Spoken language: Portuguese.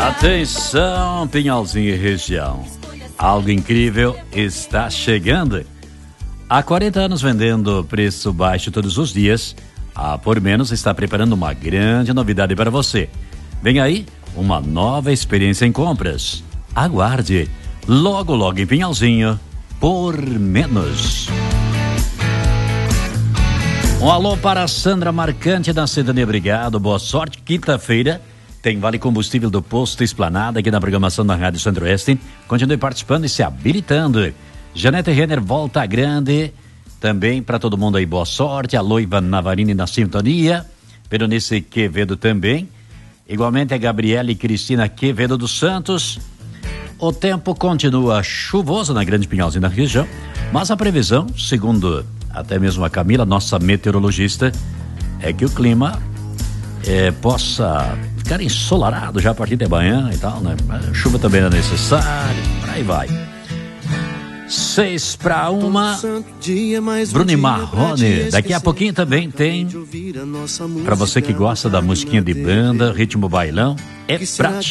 Atenção, Pinhalzinho e região. Algo incrível está chegando. Há 40 anos vendendo preço baixo todos os dias, a Por Menos está preparando uma grande novidade para você. Vem aí uma nova experiência em compras. Aguarde. Logo, logo em Pinhalzinho, Por Menos. Um alô para a Sandra Marcante da Cidadania. Obrigado, boa sorte. Quinta-feira tem Vale Combustível do Posto Esplanada aqui na programação da Rádio Centro-Oeste. Continue participando e se habilitando. Janete Renner, Volta Grande. Também para todo mundo aí, boa sorte. A Loiva Navarini na sintonia. Berenice Quevedo também. Igualmente a Gabriela e Cristina Quevedo dos Santos. O tempo continua chuvoso na Grande Pinhalzinho da região, mas a previsão, segundo até mesmo a Camila, nossa meteorologista, é que o clima possa ficar ensolarado já a partir de amanhã e tal, né? A chuva também é necessária, por aí vai. 6:01. Bruno e Marrone. Daqui a pouquinho também tem, para você que gosta da musiquinha de banda, ritmo bailão, é pra